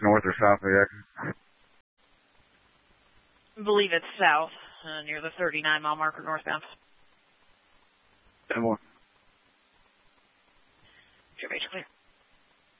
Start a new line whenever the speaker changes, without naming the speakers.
north or south of the exit?
I believe it's south, near the 39-mile marker northbound.
10 more.